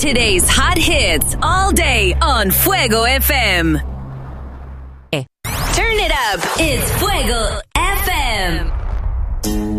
Today's hot hits all day on Fuego FM. Turn it up. It's Fuego FM.